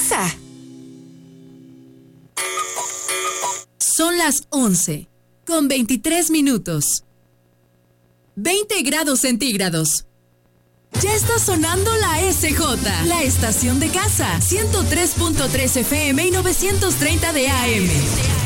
casa. Son las 11:23. 20 grados centígrados. Ya está sonando la SJ, la estación de casa. 103.3 FM y 930 de AM.